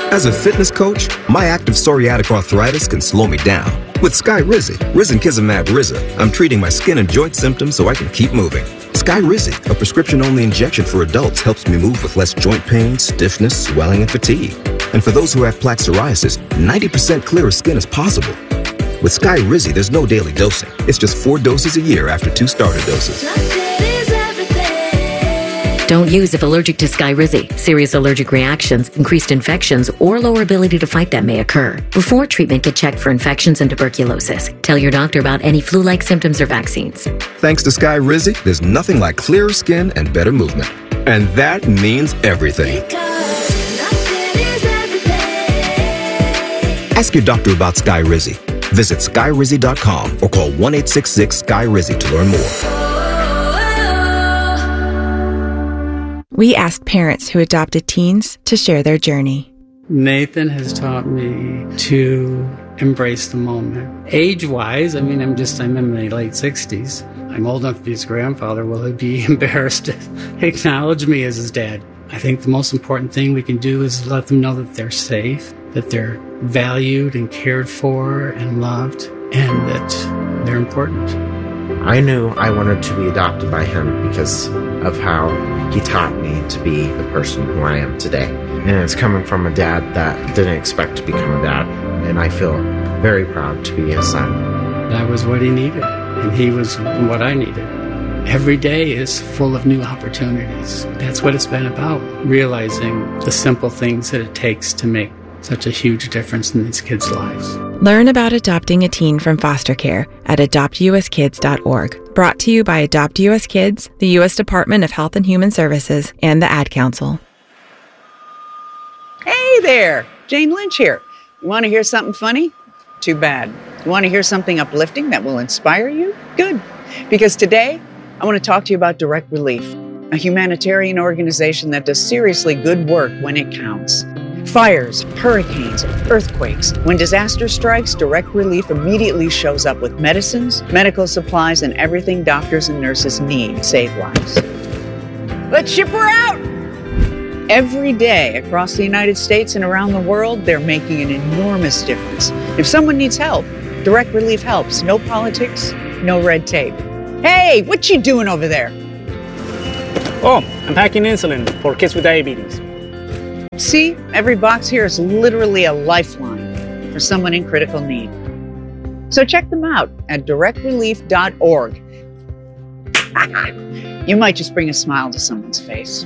As a fitness coach, my active psoriatic arthritis can slow me down. With Skyrizi, Risankizumab Riza, I'm treating my skin and joint symptoms so I can keep moving. Skyrizi, a prescription-only injection for adults, helps me move with less joint pain, stiffness, swelling, and fatigue. And for those who have plaque psoriasis, 90% clearer skin is possible. With Skyrizi, there's no daily dosing. It's just 4 doses a year after 2 starter doses. Don't use if allergic to Skyrizi. Serious allergic reactions, increased infections, or lower ability to fight them may occur. Before treatment, get checked for infections and tuberculosis. Tell your doctor about any flu-like symptoms or vaccines. Thanks to Skyrizi, there's nothing like clearer skin and better movement. And that means everything. Ask your doctor about Skyrizi. Visit Skyrizi.com or call 1-866-SKY-RIZI to learn more. We asked parents who adopted teens to share their journey. Nathan has taught me to embrace the moment. Age-wise, I'm in my late 60s. I'm old enough to be his grandfather. Will he be embarrassed to acknowledge me as his dad? I think the most important thing we can do is let them know that they're safe, that they're valued and cared for and loved, and that they're important. I knew I wanted to be adopted by him because of how he taught me to be the person who I am today. And it's coming from a dad that didn't expect to become a dad, and I feel very proud to be his son. That was what he needed, and he was what I needed. Every day is full of new opportunities. That's what it's been about, realizing the simple things that it takes to make such a huge difference in these kids' lives. Learn about adopting a teen from foster care at adoptuskids.org. Brought to you by Adopt US Kids, the U.S. Department of Health and Human Services, and the Ad Council. Hey there, Jane Lynch here. You want to hear something funny? Too bad. You want to hear something uplifting that will inspire you? Good. Because today, I want to talk to you about Direct Relief, a humanitarian organization that does seriously good work when it counts. Fires, hurricanes, earthquakes. When disaster strikes, Direct Relief immediately shows up with medicines, medical supplies, and everything doctors and nurses need to save lives. Let's ship her out! Every day across the United States and around the world, they're making an enormous difference. If someone needs help, Direct Relief helps. No politics, no red tape. Hey, what you doing over there? Oh, I'm packing insulin for kids with diabetes. See, every box here is literally a lifeline for someone in critical need. So check them out at directrelief.org. You might just bring a smile to someone's face.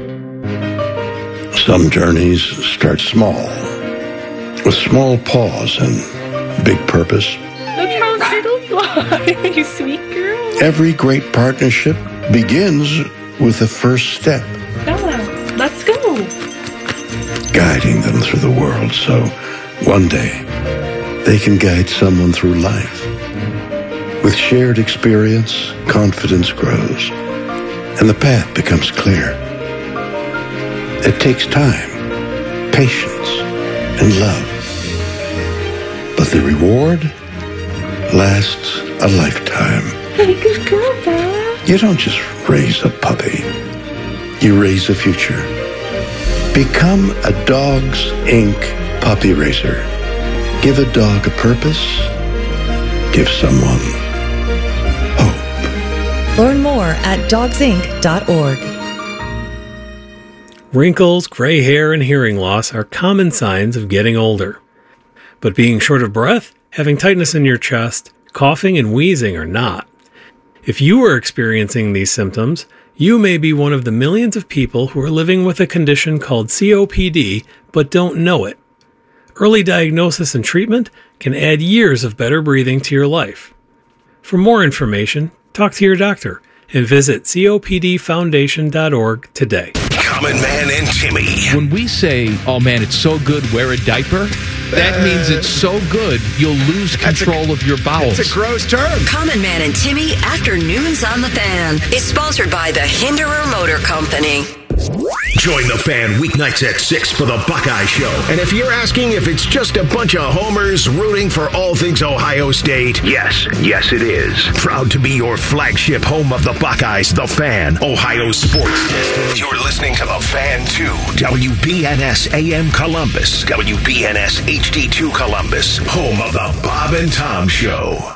Some journeys start small, with small pause and big purpose. Look how little fly, you sweet girl. Every great partnership begins with the first step. Bella, let's go. Guiding them through the world so one day they can guide someone through life. With shared experience, confidence grows, and the path becomes clear. It takes time, patience, and love. But the reward lasts a lifetime. Hey, good girl, Bella. You don't just raise a puppy. You raise a future. Become a Dogs Inc. puppy raiser. Give a dog a purpose. Give someone hope. Learn more at dogsinc.org. Wrinkles, gray hair, and hearing loss are common signs of getting older. But being short of breath, having tightness in your chest, coughing, and wheezing are not. If you are experiencing these symptoms, you may be one of the millions of people who are living with a condition called COPD but don't know it. Early diagnosis and treatment can add years of better breathing to your life. For more information, talk to your doctor and visit copdfoundation.org today. Common Man and Timmy. When we say, oh man, it's so good, wear a diaper, that means it's so good, you'll lose control of your bowels. It's a gross term. Common Man and Timmy Afternoons on the Fan is sponsored by the Hinderer Motor Company. Join the fan weeknights at 6 for the Buckeye Show. And if you're asking if it's just a bunch of homers rooting for all things Ohio State, yes, it is. Proud to be your flagship home of the Buckeyes, the Fan, Ohio sports. You're listening to the Fan 2, WBNS AM Columbus, WBNS HD2 Columbus, home of the Bob and Tom Show.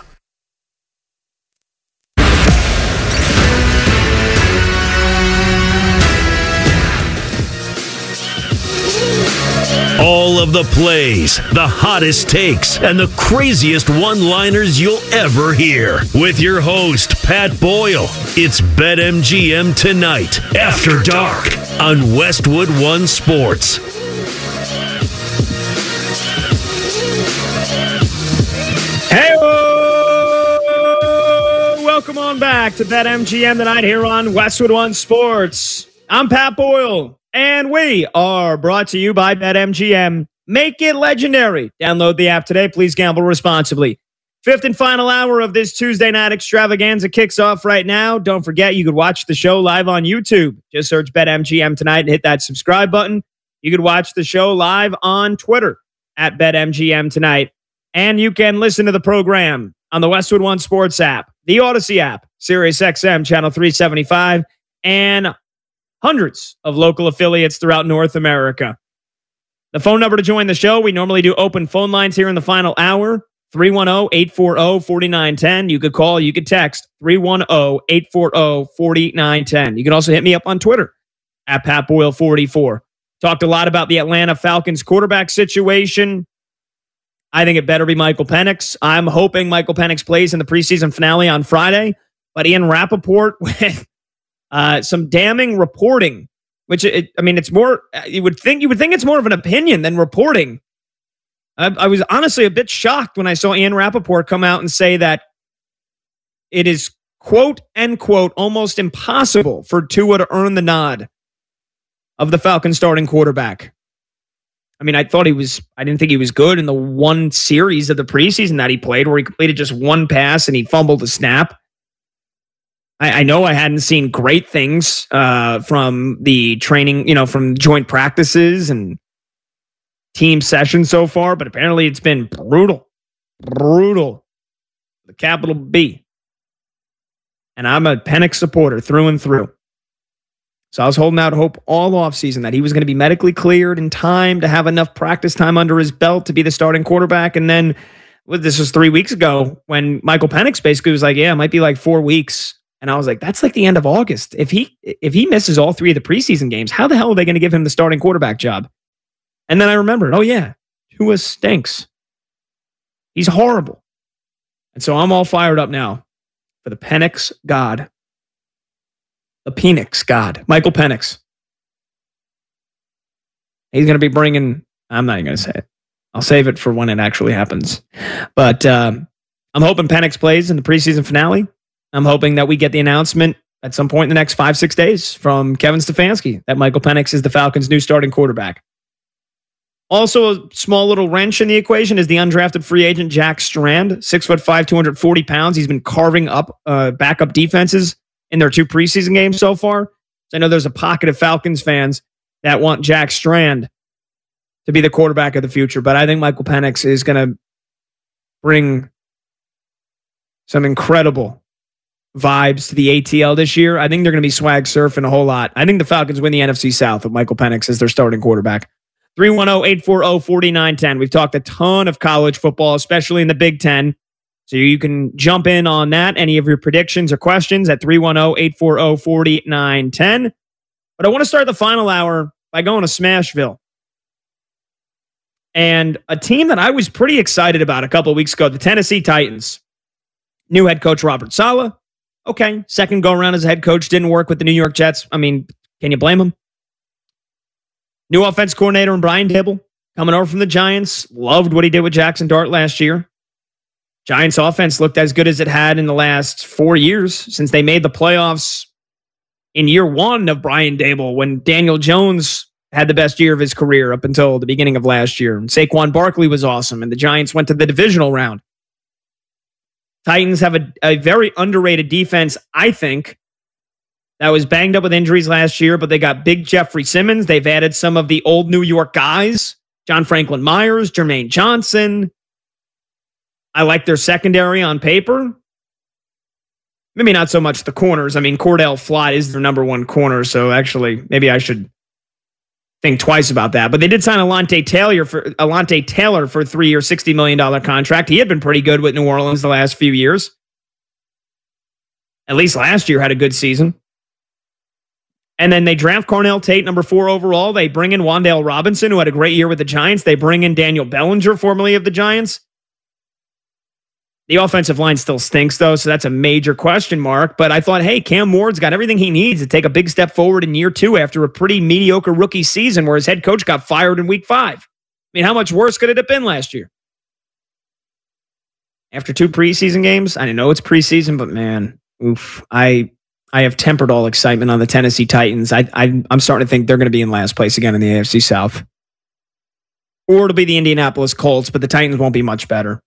All of the plays, the hottest takes, and the craziest one-liners you'll ever hear. With your host, Pat Boyle. It's BetMGM Tonight, After Dark, on Westwood One Sports. Hey, welcome on back to BetMGM Tonight here on Westwood One Sports. I'm Pat Boyle. And we are brought to you by BetMGM. Make it legendary. Download the app today. Please gamble responsibly. Fifth and final hour of this Tuesday night extravaganza kicks off right now. Don't forget, you could watch the show live on YouTube. Just search BetMGM Tonight and hit that subscribe button. You could watch the show live on Twitter at BetMGM Tonight. And you can listen to the program on the Westwood One Sports app, the Odyssey app, SiriusXM Channel 375, and hundreds of local affiliates throughout North America. The phone number to join the show, we normally do open phone lines here in the final hour, 310-840-4910. You could call, you could text, 310-840-4910. You can also hit me up on Twitter, at PatBoyle44. Talked a lot about the Atlanta Falcons quarterback situation. I think it better be Michael Penix. I'm hoping Michael Penix plays in the preseason finale on Friday, but Ian Rappaport with some damning reporting, which it's more. You would think it's more of an opinion than reporting. I was honestly a bit shocked when I saw Ian Rappaport come out and say that it is quote unquote almost impossible for Tua to earn the nod of the Falcons starting quarterback. I mean, I didn't think he was good in the one series of the preseason that he played where he completed just one pass and he fumbled a snap. I know I hadn't seen great things from the training, from joint practices and team sessions so far, but apparently it's been brutal. The capital B. And I'm a Penix supporter through and through. So I was holding out hope all offseason that he was going to be medically cleared in time to have enough practice time under his belt to be the starting quarterback. And then this was 3 weeks ago when Michael Penix basically was like, yeah, it might be like 4 weeks. And I was like, that's like the end of August. If he misses all 3 of the preseason games, how the hell are they going to give him the starting quarterback job? And then I remembered, oh yeah, Tua stinks. He's horrible. And so I'm all fired up now for the Penix God. The Penix God, Michael Penix. He's going to be bringing, I'm not even going to say it. I'll save it for when it actually happens. But I'm hoping Penix plays in the preseason finale. I'm hoping that we get the announcement at some point in the next 5-6 days from Kevin Stefanski that Michael Penix is the Falcons' new starting quarterback. Also, a small little wrench in the equation is the undrafted free agent Jack Strand, 6'5", 240 pounds. He's been carving up backup defenses in their 2 preseason games so far. So I know there's a pocket of Falcons fans that want Jack Strand to be the quarterback of the future, but I think Michael Penix is going to bring some incredible vibes to the ATL this year. I think they're going to be swag surfing a whole lot. I think the Falcons win the NFC South with Michael Penix as their starting quarterback. 310-840-4910. We've talked a ton of college football, especially in the Big Ten. So you can jump in on that, any of your predictions or questions at 310-840-4910. But I want to start the final hour by going to Smashville. And a team that I was pretty excited about a couple of weeks ago, the Tennessee Titans. New head coach Robert Saleh. Okay, second go-around as a head coach. Didn't work with the New York Jets. I mean, can you blame him? New offense coordinator and Brian Dibble coming over from the Giants. Loved what he did with Jackson Dart last year. Giants offense looked as good as it had in the last 4 years since they made the playoffs in year 1 of Brian Dibble when Daniel Jones had the best year of his career up until the beginning of last year. And Saquon Barkley was awesome, and the Giants went to the divisional round. Titans have a very underrated defense, I think. that was banged up with injuries last year, but they got big Jeffrey Simmons. They've added some of the old New York guys, John Franklin Myers, Jermaine Johnson. I like their secondary on paper. Maybe not so much the corners. I mean, Cordell Flott is their number one corner, so actually, maybe I should think twice about that. But they did sign Alontae Taylor for a 3-year, $60 million contract. He had been pretty good with New Orleans the last few years. At least last year had a good season. And then they draft Cornell Tate, number 4 overall. They bring in Wan'Dale Robinson, who had a great year with the Giants. They bring in Daniel Bellinger, formerly of the Giants. The offensive line still stinks, though, so that's a major question mark. But I thought, hey, Cam Ward's got everything he needs to take a big step forward in year 2 after a pretty mediocre rookie season where his head coach got fired in week 5. I mean, how much worse could it have been last year? After 2 preseason games, I know it's preseason, but man, oof, I have tempered all excitement on the Tennessee Titans. I'm starting to think they're going to be in last place again in the AFC South. Or it'll be the Indianapolis Colts, but the Titans won't be much better.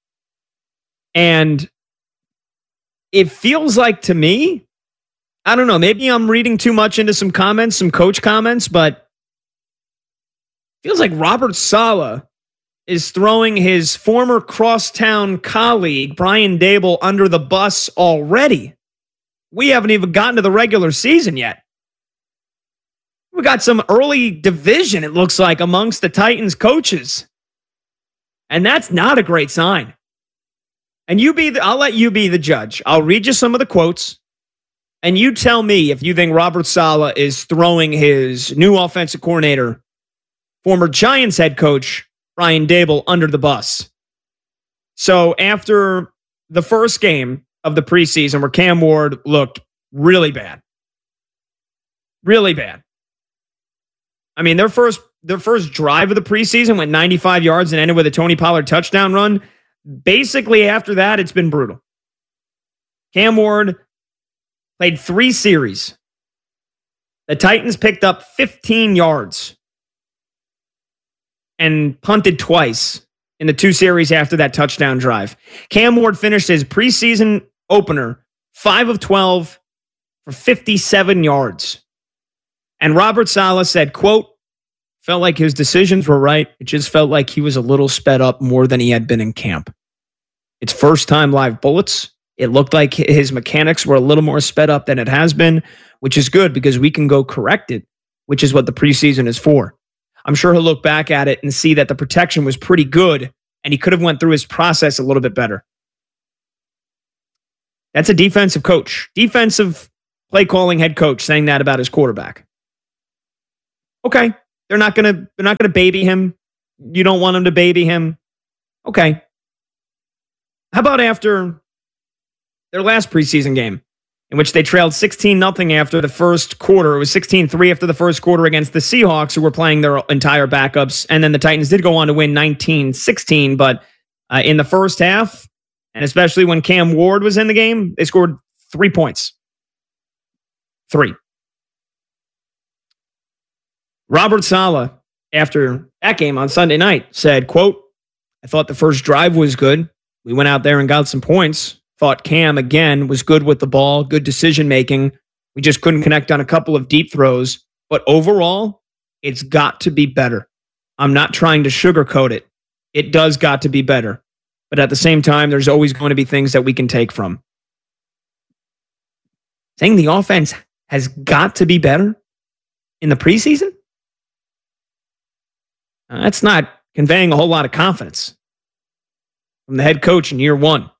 And it feels like to me, I don't know, maybe I'm reading too much into some comments, some coach comments, but it feels like Robert Saleh is throwing his former crosstown colleague, Brian Daboll, under the bus already. We haven't even gotten to the regular season yet. We got some early division, it looks like, amongst the Titans coaches. And that's not a great sign. And I'll let you be the judge. I'll read you some of the quotes, and you tell me if you think Robert Saleh is throwing his new offensive coordinator, former Giants head coach, Brian Daboll, under the bus. So after the first game of the preseason where Cam Ward looked really bad. Really bad. I mean, their first drive of the preseason went 95 yards and ended with a Tony Pollard touchdown run. Basically, after that, it's been brutal. Cam Ward played 3 series. The Titans picked up 15 yards and punted twice in the 2 series after that touchdown drive. Cam Ward finished his preseason opener 5 of 12 for 57 yards. And Robert Saleh said, quote, felt like his decisions were right. It just felt like he was a little sped up more than he had been in camp. It's first time live bullets. It looked like his mechanics were a little more sped up than it has been, which is good because we can go correct it, which is what the preseason is for. I'm sure he'll look back at it and see that the protection was pretty good and he could have went through his process a little bit better. That's a defensive coach, defensive play calling head coach saying that about his quarterback. Okay. They're not gonna baby him. You don't want him to baby him. Okay. How about after their last preseason game, in which they trailed 16-0 after the first quarter? It was 16-3 after the first quarter against the Seahawks, who were playing their entire backups. And then the Titans did go on to win 19-16. But in the first half, and especially when Cam Ward was in the game, they scored 3 points. 3. Robert Saleh, after that game on Sunday night, said, quote, I thought the first drive was good. We went out there and got some points. Thought Cam, again, was good with the ball, good decision-making. We just couldn't connect on a couple of deep throws. But overall, it's got to be better. I'm not trying to sugarcoat it. It does got to be better. But at the same time, there's always going to be things that we can take from. Saying the offense has got to be better in the preseason? That's not conveying a whole lot of confidence from the head coach in year 1.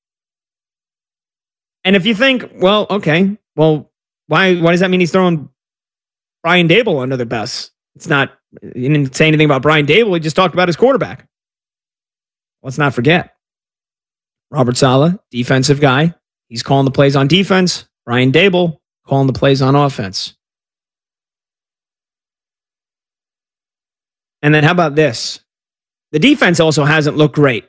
And if you think, well, okay, well, why does that mean he's throwing Brian Daboll under the bus? It's not, he didn't say anything about Brian Daboll. He just talked about his quarterback. Let's not forget. Robert Saleh, defensive guy. He's calling the plays on defense. Brian Daboll calling the plays on offense. And then how about this? The defense also hasn't looked great.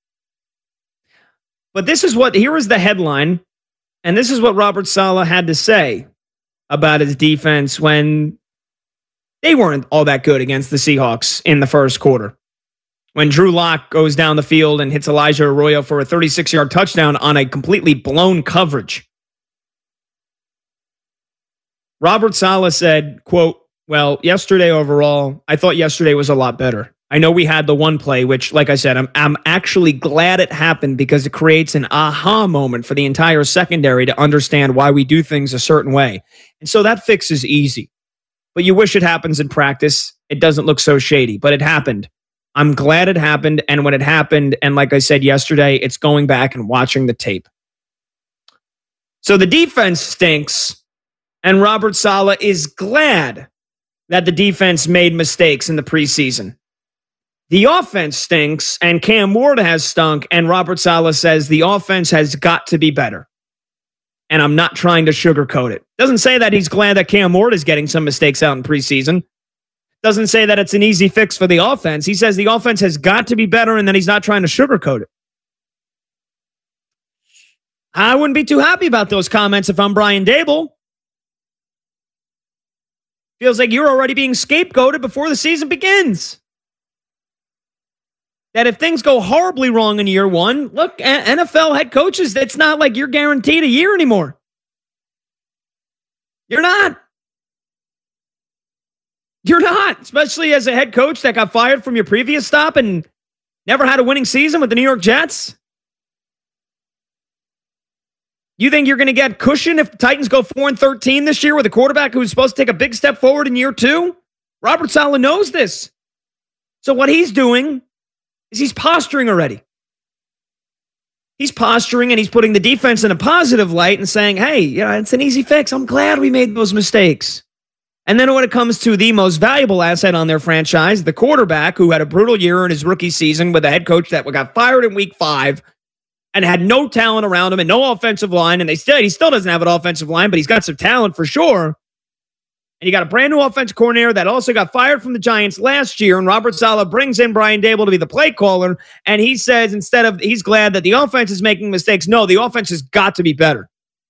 But here is the headline, and this is what Robert Saleh had to say about his defense when they weren't all that good against the Seahawks in the first quarter. When Drew Lock goes down the field and hits Elijah Arroyo for a 36-yard touchdown on a completely blown coverage. Robert Saleh said, quote, well, yesterday overall, I thought yesterday was a lot better. I know we had the one play, which, like I said, I'm actually glad it happened because it creates an aha moment for the entire secondary to understand why we do things a certain way. And so that fix is easy. But you wish it happens in practice. It doesn't look so shady, but it happened. I'm glad it happened. And when it happened, and like I said yesterday, it's going back and watching the tape. So the defense stinks, and Robert Saleh is glad that the defense made mistakes in the preseason. The offense stinks, and Cam Ward has stunk, and Robert Saleh says the offense has got to be better. And I'm not trying to sugarcoat it. Doesn't say that he's glad that Cam Ward is getting some mistakes out in preseason. Doesn't say that it's an easy fix for the offense. He says the offense has got to be better, and then he's not trying to sugarcoat it. I wouldn't be too happy about those comments if I'm Brian Daboll. Feels like you're already being scapegoated before the season begins. That if things go horribly wrong in year one, look, NFL head coaches, it's not like you're guaranteed a year anymore. You're not. You're not, especially as a head coach that got fired from your previous stop and never had a winning season with the New York Jets. You think you're going to get cushion if the Titans go 4-13 this year with a quarterback who's supposed to take a big step forward in year two? Robert Saleh knows this. So what he's doing is he's posturing already. He's posturing and he's putting the defense in a positive light and saying, hey, it's an easy fix. I'm glad we made those mistakes. And then when it comes to the most valuable asset on their franchise, the quarterback who had a brutal year in his rookie season with a head coach that got fired in week 5 and had no talent around him and no offensive line, and he still doesn't have an offensive line, but he's got some talent for sure. And you got a brand new offensive coordinator that also got fired from the Giants last year, and Robert Saleh brings in Brian Daboll to be the play caller, and he says he's glad that the offense is making mistakes. No, the offense has got to be better.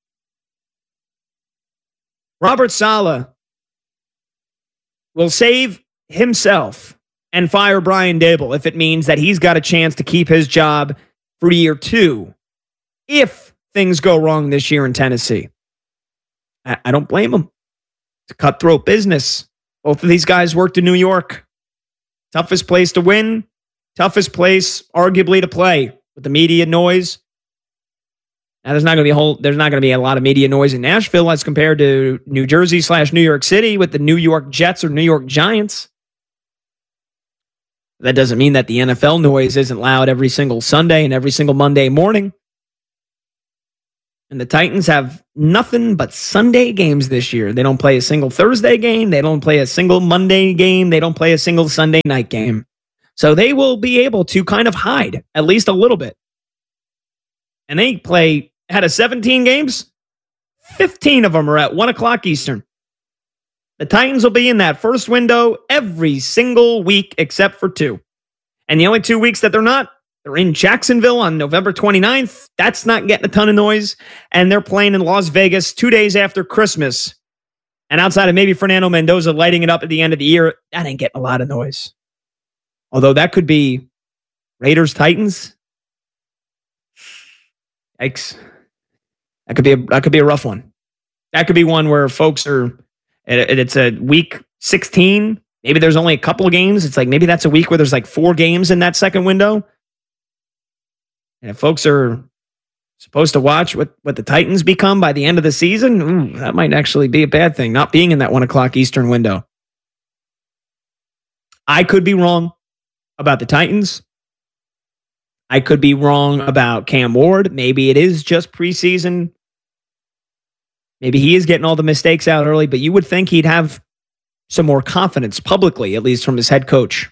Robert Saleh will save himself and fire Brian Daboll if it means that he's got a chance to keep his job for year 2 if things go wrong this year in Tennessee. I don't blame him. It's a cutthroat business. Both of these guys worked in New York. Toughest place to win. Toughest place, arguably, to play with the media noise. Now, there's not going to be a lot of media noise in Nashville as compared to New Jersey/New York City with the New York Jets or New York Giants. That doesn't mean that the NFL noise isn't loud every single Sunday and every single Monday morning. And the Titans have nothing but Sunday games this year. They don't play a single Thursday game. They don't play a single Monday game. They don't play a single Sunday night game. So they will be able to kind of hide at least a little bit. And they play out of 17 games, 15 of them are at 1 o'clock Eastern. The Titans will be in that first window every single week except for 2. And the only 2 weeks that they're in Jacksonville on November 29th. That's not getting a ton of noise. And they're playing in Las Vegas 2 days after Christmas. And outside of maybe Fernando Mendoza lighting it up at the end of the year, that ain't getting a lot of noise. Although that could be Raiders-Titans. Yikes. That could be a rough one. That could be one where folks are, it's a week 16. Maybe there's only a couple of games. It's like maybe that's a week where there's like 4 games in that second window. And if folks are supposed to watch what the Titans become by the end of the season, that might actually be a bad thing, not being in that 1 o'clock Eastern window. I could be wrong about the Titans. I could be wrong about Cam Ward. Maybe it is just preseason. Maybe he is getting all the mistakes out early, but you would think he'd have some more confidence publicly, at least from his head coach.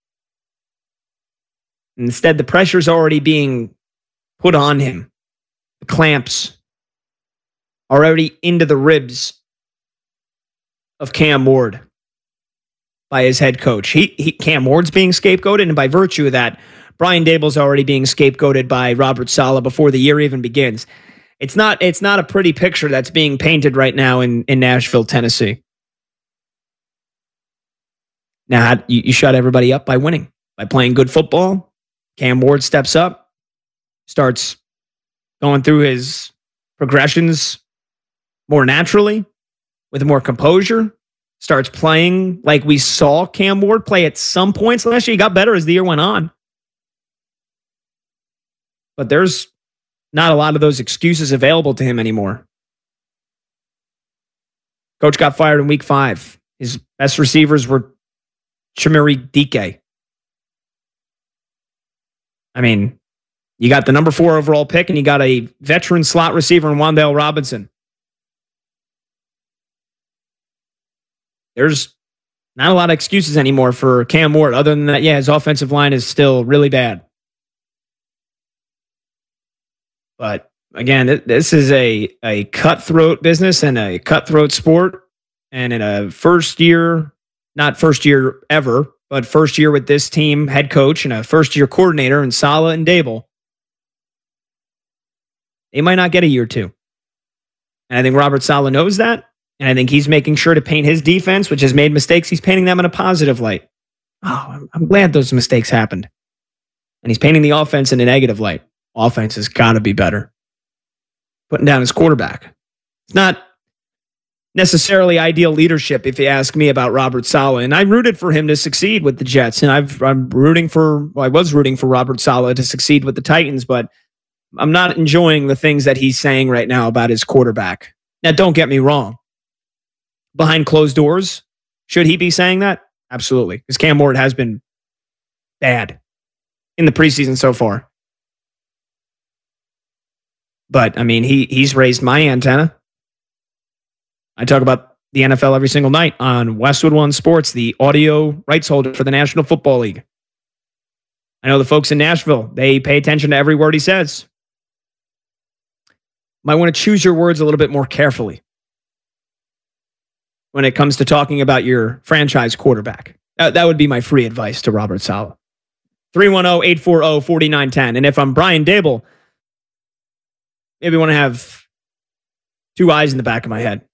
Instead, the pressure's already being put on him. The clamps are already into the ribs of Cam Ward by his head coach. Cam Ward's being scapegoated, and by virtue of that, Brian Daboll's already being scapegoated by Robert Saleh before the year even begins. It's not a pretty picture that's being painted right now in Nashville, Tennessee. Now, you shut everybody up by winning, by playing good football. Cam Ward steps up, starts going through his progressions more naturally. with more composure, starts playing like we saw Cam Ward play at some points last year. He got better as the year went on. But there's not a lot of those excuses available to him anymore. Coach got fired in week 5. His best receivers were Chimere Dike. I mean, you got the number 4 overall pick and you got a veteran slot receiver in Wan'Dale Robinson. There's not a lot of excuses anymore for Cam Ward. Other than that, yeah, his offensive line is still really bad. But again, this is a cutthroat business and a cutthroat sport. And in a first year, not first year ever, but first year with this team head coach and a first year coordinator in Saleh and Dable, they might not get a year 2. And I think Robert Saleh knows that. And I think he's making sure to paint his defense, which has made mistakes. He's painting them in a positive light. Oh, I'm glad those mistakes happened. And he's painting the offense in a negative light. Offense has got to be better. Putting down his quarterback. It's not necessarily ideal leadership, if you ask me about Robert Saleh. And I rooted for him to succeed with the Jets. And I was rooting for Robert Saleh to succeed with the Titans, but I'm not enjoying the things that he's saying right now about his quarterback. Now, don't get me wrong. Behind closed doors, should he be saying that? Absolutely. Because Cam Ward has been bad in the preseason so far. But, I mean, he's raised my antenna. I talk about the NFL every single night on Westwood One Sports, the audio rights holder for the National Football League. I know the folks in Nashville, they pay attention to every word he says. Might want to choose your words a little bit more carefully when it comes to talking about your franchise quarterback. That would be my free advice to Robert Saleh. 310-840-4910. And if I'm Brian Dable, maybe want to have 2 eyes in the back of my head.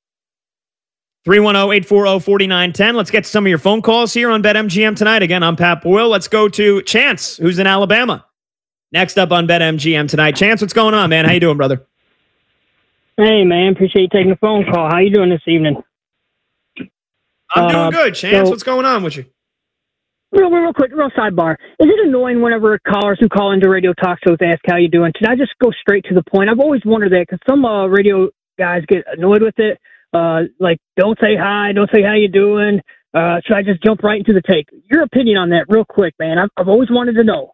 310-840-4910. Let's get to some of your phone calls here on BetMGM tonight. Again, I'm Pat Boyle. Let's go to Chance, who's in Alabama. Next up on BetMGM tonight. Chance, what's going on, man? How you doing, brother? Hey, man. Appreciate you taking the phone call. How you doing this evening? I'm doing good, Chance. What's going on with you? Real quick, real sidebar. Is it annoying whenever callers who call into radio talk shows ask how you doing? Should I just go straight to the point? I've always wondered that because some radio guys get annoyed with it. Like, don't say hi, don't say how you doing. Should I just jump right into the take? Your opinion on that real quick, man. I've always wanted to know.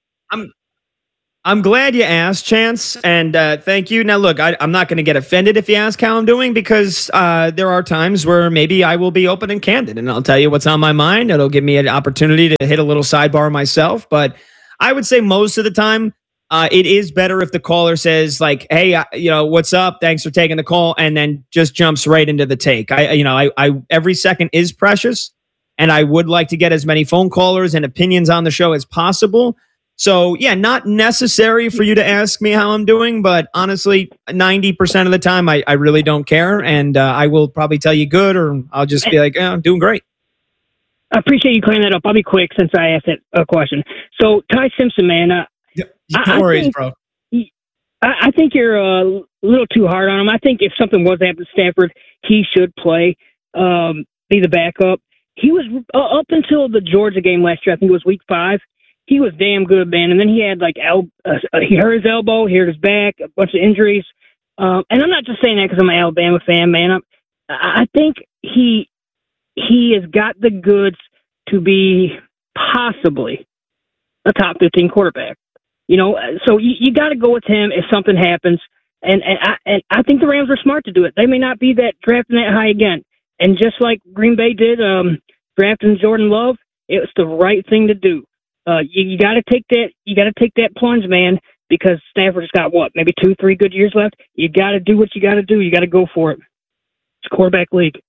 I'm glad you asked, Chance, and thank you. Now, look, I'm not going to get offended if you ask how I'm doing because there are times where maybe I will be open and candid, and I'll tell you what's on my mind. It'll give me an opportunity to hit a little sidebar myself, but I would say most of the time it is better if the caller says, like, hey, what's up? Thanks for taking the call, and then just jumps right into the take. I every second is precious, and I would like to get as many phone callers and opinions on the show as possible. So, yeah, not necessary for you to ask me how I'm doing, but honestly, 90% of the time, I really don't care, and I will probably tell you good, or I'll just be like, I'm doing great. I appreciate you clearing that up. I'll be quick since I asked that question. So, Ty Simpson, man. No worries, bro. I think you're a little too hard on him. I think if something was to happen to Stafford, he should play, be the backup. He was, up until the Georgia game last year, I think it was week 5, he was damn good, man. And then he had he hurt his elbow, he hurt his back, a bunch of injuries. And I'm not just saying that because I'm an Alabama fan, man. I think he has got the goods to be possibly a top 15 quarterback. So you got to go with him if something happens. And I think the Rams were smart to do it. They may not be drafting that high again. And just like Green Bay did, drafting Jordan Love, it was the right thing to do. You got to take that. You got to take that plunge, man, because Stafford's got maybe 2-3 good years left. You got to do what you got to do. You got to go for it. It's a quarterback league.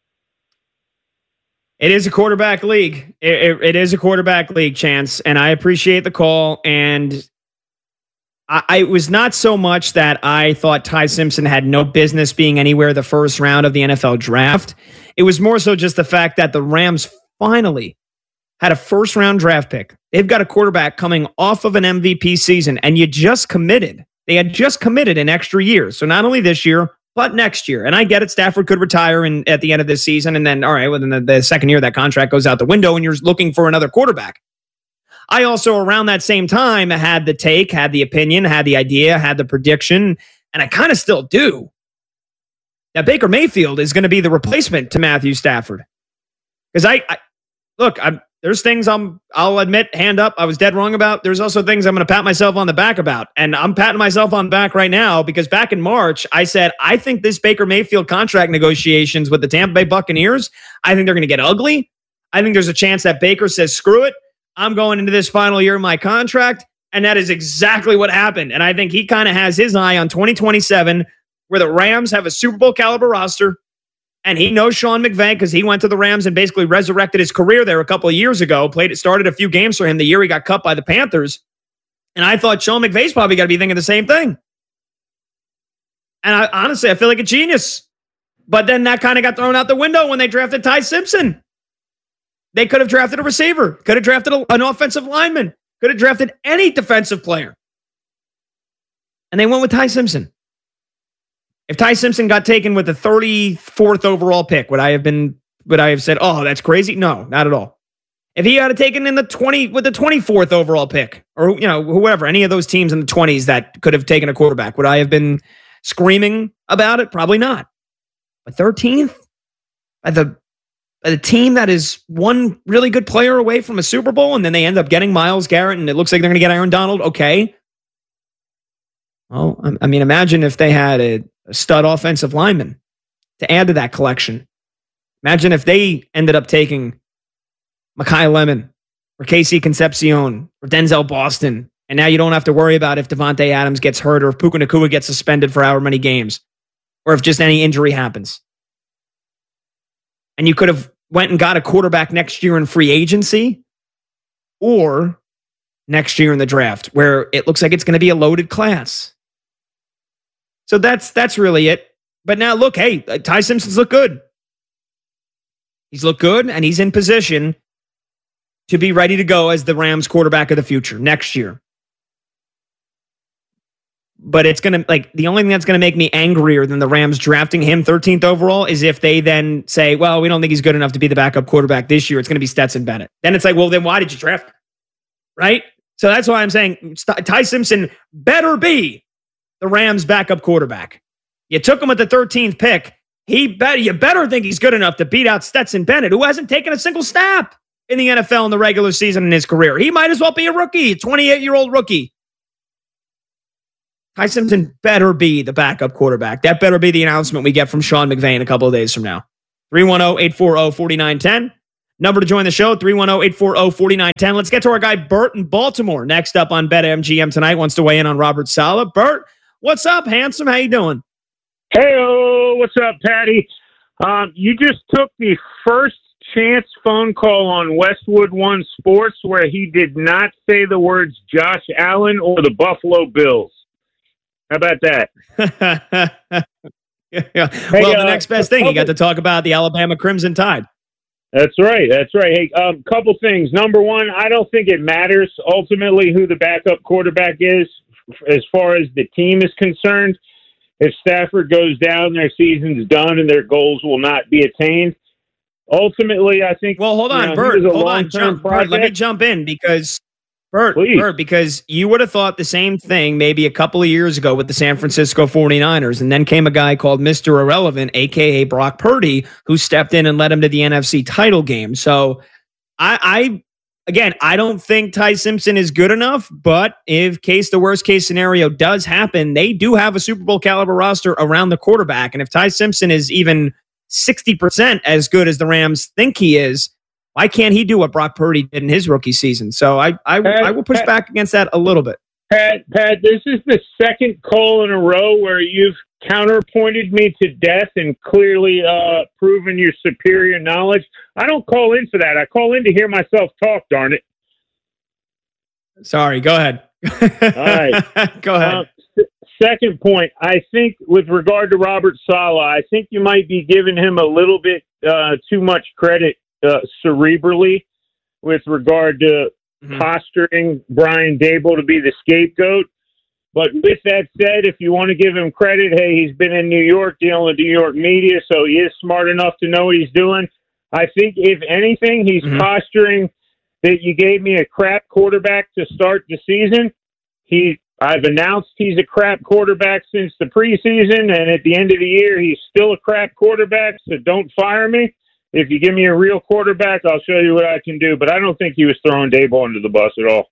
It is a quarterback league. It is a quarterback league, Chance, and I appreciate the call. And I was not so much that I thought Ty Simpson had no business being anywhere the first round of the NFL draft. It was more so just the fact that the Rams finally had a first-round draft pick. They've got a quarterback coming off of an MVP season, and you just committed. They had just committed an extra year. So not only this year, but next year. And I get it. Stafford could retire at the end of this season. And then, all right, well, then the second year that contract goes out the window and you're looking for another quarterback. I also, around that same time, had the take, had the opinion, had the idea, had the prediction, and I kind of still do, that Baker Mayfield is going to be the replacement to Matthew Stafford. Because there's things I'll admit, hand up, I was dead wrong about. There's also things I'm going to pat myself on the back about. And I'm patting myself on the back right now because back in March, I said, I think this Baker Mayfield contract negotiations with the Tampa Bay Buccaneers, I think they're going to get ugly. I think there's a chance that Baker says, screw it. I'm going into this final year of my contract. And that is exactly what happened. And I think he kind of has his eye on 2027, where the Rams have a Super Bowl caliber roster. And he knows Sean McVay because he went to the Rams and basically resurrected his career there a couple of years ago. Started a few games for him the year he got cut by the Panthers. And I thought Sean McVay's probably got to be thinking the same thing. And honestly, I feel like a genius. But then that kind of got thrown out the window when they drafted Ty Simpson. They could have drafted a receiver, could have drafted an offensive lineman, could have drafted any defensive player. And they went with Ty Simpson. If Ty Simpson got taken with the 34th overall pick, would I have said, oh, that's crazy? No, not at all. If he had taken in with the 24th overall pick, or whoever, any of those teams in the 20s that could have taken a quarterback, would I have been screaming about it? Probably not. But 13th, by the team that is one really good player away from a Super Bowl, and then they end up getting Myles Garrett, and it looks like they're going to get Aaron Donald. Okay. Well, I mean, imagine if they had a stud offensive lineman to add to that collection. Imagine if they ended up taking Mekhi Lemon or Casey Concepcion or Denzel Boston, and now you don't have to worry about if Devontae Adams gets hurt or if Puka Nacua gets suspended for however many games or if just any injury happens. And you could have went and got a quarterback next year in free agency or next year in the draft where it looks like it's going to be a loaded class. So that's really it. But now look, hey, Ty Simpson's looked good. He's looked good and he's in position to be ready to go as the Rams quarterback of the future next year. But it's going to, the only thing that's going to make me angrier than the Rams drafting him 13th overall is if they then say, well, we don't think he's good enough to be the backup quarterback this year. It's going to be Stetson Bennett. Then it's like, well, then why did you draft him? Right? So that's why I'm saying Ty Simpson better be the Rams backup quarterback. You took him at the 13th pick. You better think he's good enough to beat out Stetson Bennett, who hasn't taken a single snap in the NFL in the regular season in his career. He might as well be a rookie, 28-year-old rookie. Ty Simpson better be the backup quarterback. That better be the announcement we get from Sean McVay in a couple of days from now. 310-840-4910. Number to join the show, 310-840-4910. Let's get to our guy Bert in Baltimore. Next up on BetMGM tonight, wants to weigh in on Robert Saleh. Bert, what's up, handsome? How you doing? Hey, what's up, Patty? You just took the first chance phone call on Westwood One Sports where he did not say the words Josh Allen or the Buffalo Bills. How about that? Yeah. Well, the next best thing, you got to talk about the Alabama Crimson Tide. That's right. Hey, couple things. Number one, I don't think it matters ultimately who the backup quarterback is as far as the team is concerned. If Stafford goes down, their season's done and their goals will not be attained. Ultimately, I think... Well, hold on, Bert. Bert, let me jump in because... Bert, because you would have thought the same thing maybe a couple of years ago with the San Francisco 49ers, and then came a guy called Mr. Irrelevant, a.k.a. Brock Purdy, who stepped in and led him to the NFC title game. So, I don't think Ty Simpson is good enough, but the worst case scenario does happen, they do have a Super Bowl caliber roster around the quarterback, and if Ty Simpson is even 60% as good as the Rams think he is, why can't he do what Brock Purdy did in his rookie season? So I will push back against that a little bit. Pat, this is the second call in a row where you've counterpointed me to death and clearly proven your superior knowledge. I don't call in for that. I call in to hear myself talk, darn it. Sorry, go ahead. All right. Go ahead. Second point, I think with regard to Robert Saleh, I think you might be giving him a little bit too much credit cerebrally with regard to posturing Brian Daboll to be the scapegoat. But with that said, if you want to give him credit, hey, he's been in New York dealing with New York media, so he is smart enough to know what he's doing. I think, if anything, he's posturing that you gave me a crap quarterback to start the season. I've announced he's a crap quarterback since the preseason, and at the end of the year, he's still a crap quarterback, so don't fire me. If you give me a real quarterback, I'll show you what I can do. But I don't think he was throwing Daboll under the bus at all.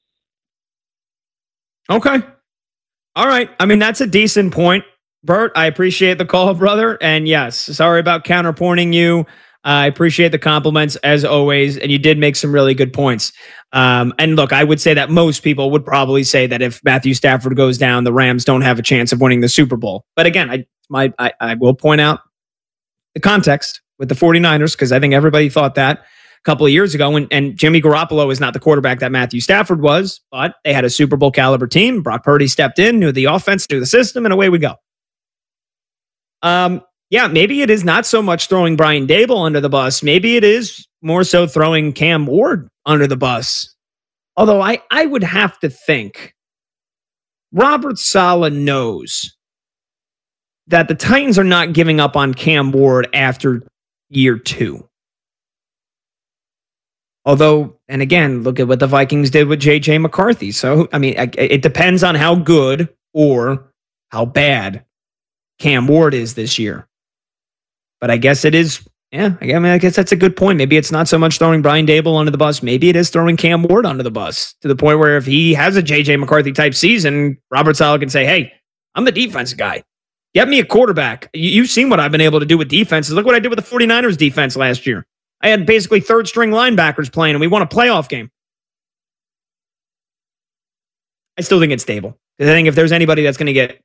Okay. All right. I mean, that's a decent point, Bert. I appreciate the call, brother. And yes, sorry about counterpointing you. I appreciate the compliments as always. And you did make some really good points. And look, I would say that most people would probably say that if Matthew Stafford goes down, the Rams don't have a chance of winning the Super Bowl. But again, I will point out the context with the 49ers, because I think everybody thought that a couple of years ago. And Jimmy Garoppolo is not the quarterback that Matthew Stafford was, but they had a Super Bowl caliber team. Brock Purdy stepped in, knew the offense, knew the system, and away we go. Yeah, maybe it is not so much throwing Brian Daboll under the bus. Maybe it is more so throwing Cam Ward under the bus. Although I would have to think Robert Saleh knows that the Titans are not giving up on Cam Ward after year 2. Although, and again, look at what the Vikings did with J.J. McCarthy. So, I mean, it depends on how good or how bad Cam Ward is this year. But I guess it is, I guess that's a good point. Maybe it's not so much throwing Brian Daboll under the bus. Maybe it is throwing Cam Ward under the bus to the point where if he has a J.J. McCarthy type season, Robert Saleh can say, hey, I'm the defense guy. Get me a quarterback. You've seen what I've been able to do with defenses. Look what I did with the 49ers defense last year. I had basically third-string linebackers playing, and we won a playoff game. I still think it's Daboll. Because I think if there's anybody that's going to get,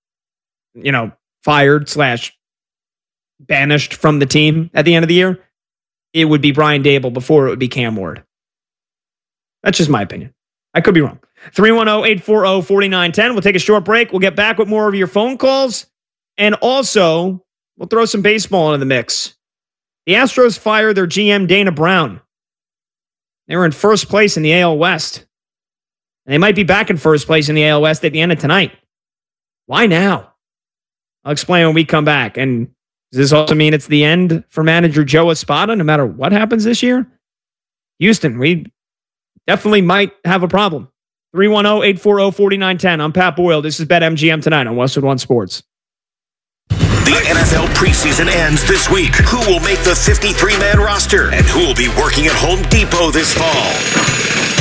fired / banished from the team at the end of the year, it would be Brian Daboll before it would be Cam Ward. That's just my opinion. I could be wrong. 310-840-4910. We'll take a short break. We'll get back with more of your phone calls. And also, we'll throw some baseball into the mix. The Astros fired their GM, Dana Brown. They were in first place in the AL West. And they might be back in first place in the AL West at the end of tonight. Why now? I'll explain when we come back. And does this also mean it's the end for manager Joe Espada, no matter what happens this year? Houston, we definitely might have a problem. 310-840-4910. I'm Pat Boyle. This is BetMGM Tonight on Westwood One Sports. The NFL preseason ends this week. Who will make the 53-man roster? And who will be working at Home Depot this fall?